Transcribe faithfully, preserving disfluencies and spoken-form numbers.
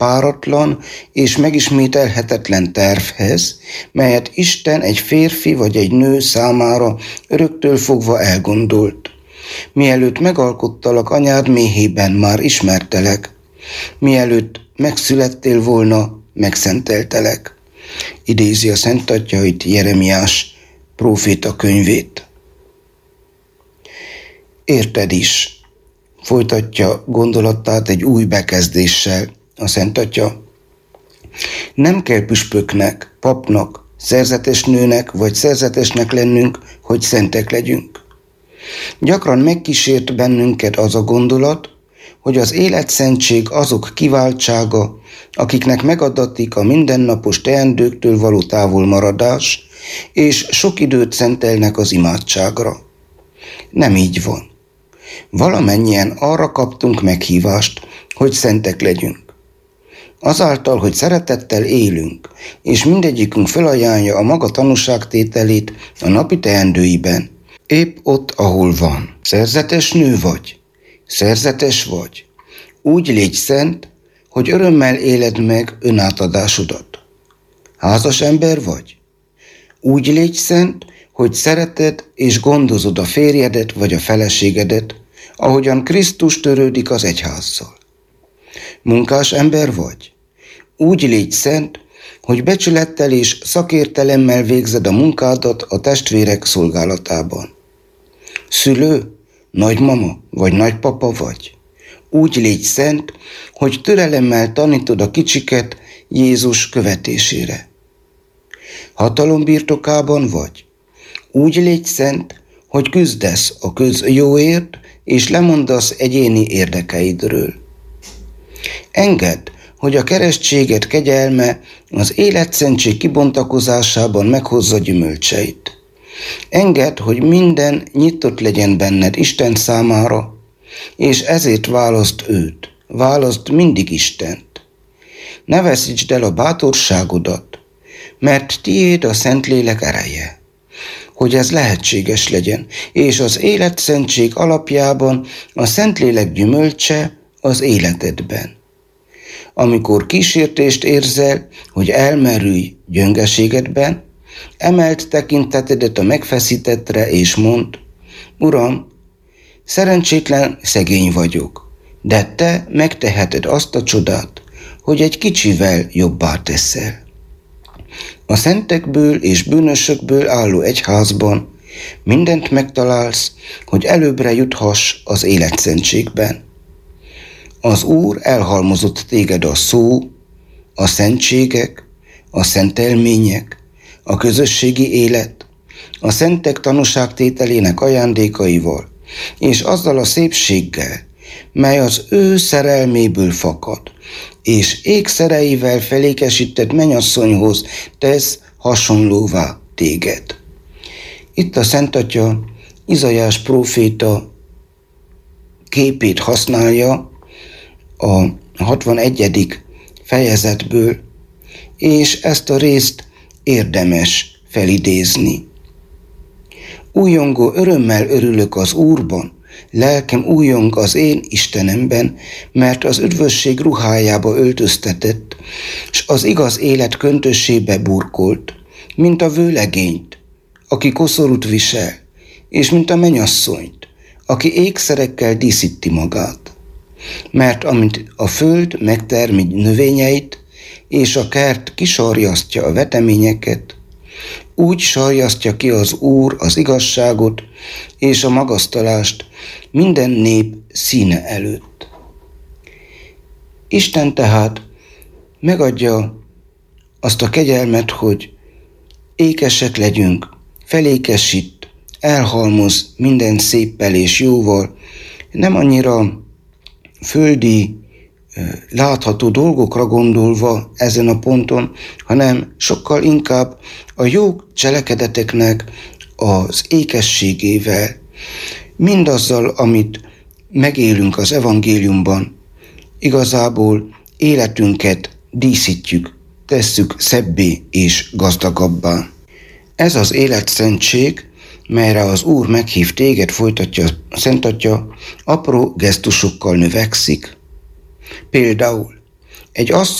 páratlan és megismételhetetlen tervhez, melyet Isten egy férfi vagy egy nő számára öröktől fogva elgondolt. Mielőtt megalkottalak anyád méhében, már ismertelek. Mielőtt megszülettél volna, megszenteltelek. Idézi a Szent Atya itt Jeremiás próféta könyvét. Érted is, folytatja gondolatát egy új bekezdéssel a Szent Atya. Nem kell püspöknek, papnak, szerzetes nőnek vagy szerzetesnek lennünk, hogy szentek legyünk. Gyakran megkísért bennünket az a gondolat, hogy az életszentség azok kiváltsága, akiknek megadatik a mindennapos teendőktől való távolmaradás, és sok időt szentelnek az imádságra. Nem így van. Valamennyien arra kaptunk meghívást, hogy szentek legyünk. Azáltal, hogy szeretettel élünk, és mindegyikünk felajánlja a maga tanúságtételét a napi teendőiben, épp ott, ahol van. Szerzetes nő vagy, szerzetes vagy. Úgy légy szent, hogy örömmel éled meg önátadásodat. Házas ember vagy. Úgy légy szent, hogy szereted és gondozod a férjedet vagy a feleségedet, ahogyan Krisztus törődik az egyházzal. Munkás ember vagy. Úgy légy szent, hogy becsülettel és szakértelemmel végzed a munkádat a testvérek szolgálatában. Szülő, nagymama vagy nagypapa vagy. Úgy légy szent, hogy türelemmel tanítod a kicsiket Jézus követésére. Hatalom birtokában vagy. Úgy légy szent, hogy küzdesz a közjóért, és lemondasz egyéni érdekeidről. Engedd, hogy a keresztséget kegyelme az életszentség kibontakozásában meghozza gyümölcseit. Engedd, hogy minden nyitott legyen benned Isten számára, és ezért válaszd őt, válaszd mindig Istent. Ne veszítsd el a bátorságodat, mert tiéd a Szentlélek ereje, hogy ez lehetséges legyen, és az életszentség alapjában a Szentlélek gyümölcse az életedben. Amikor kísértést érzel, hogy elmerülj gyöngeségedben, emeld tekintetedet a megfeszítettre, és mondd: Uram, szerencsétlen szegény vagyok, de te megteheted azt a csodát, hogy egy kicsivel jobbá teszel. A szentekből és bűnösökből álló egyházban mindent megtalálsz, hogy előbbre juthass az életszentségben. Az Úr elhalmozott téged a szó, a szentségek, a szentelmények, a közösségi élet, a szentek tanúságtételének ajándékaival, és azzal a szépséggel, mely az ő szerelméből fakad, és ékszereivel felékesített mennyasszonyhoz tesz hasonlóvá téged. Itt a Szent Atya Izaiás próféta képét használja a hatvanegyedik fejezetből, és ezt a részt érdemes felidézni. Újongó örömmel örülök az Úrban, lelkem újong az én Istenemben, mert az üdvösség ruhájába öltöztetett, s az igaz élet köntössébe burkolt, mint a vőlegényt, aki koszorút visel, és mint a mennyasszonyt, aki ékszerekkel díszíti magát. Mert amint a föld megtermi növényeit, és a kert kisarjasztja a veteményeket, úgy sarjasztja ki az Úr az igazságot és a magasztalást minden nép színe előtt. Isten tehát megadja azt a kegyelmet, hogy ékesek legyünk, felékesít, elhalmoz minden széppel és jóval, nem annyira földi, látható dolgokra gondolva ezen a ponton, hanem sokkal inkább a jó cselekedeteknek az ékességével, mindazzal, amit megélünk az evangéliumban, igazából életünket díszítjük, tesszük szebbé és gazdagabbá. Ez az életszentség, melyre az Úr meghív téged, folytatja a Szent Atya, apró gesztusokkal növekszik. Például Egy